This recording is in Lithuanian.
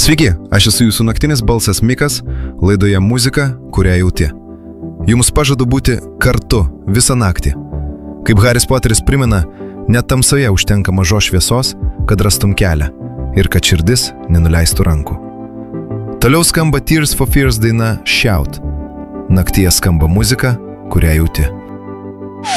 Sveiki, aš esu jūsų naktinis balsas Mikas, laidoje muzika, kurią jauti. Jums pažadu būti kartu visą naktį. Kaip Haris Poteris primena, net tamsoje užtenka mažos šviesos, kad rastum kelią ir kad širdis nenuleistų rankų. Toliau skamba Tears for Fears daina Shout. Naktyje skamba muzika, kurią jauti.